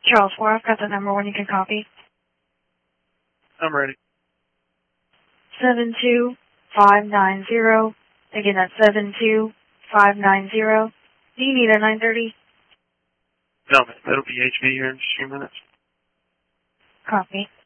Charles 4, I've got the number when you can copy. I'm ready. 72590. Again, that's 72590. Do you need a 930? No, man. That'll be HV here in just a few minutes. Copy.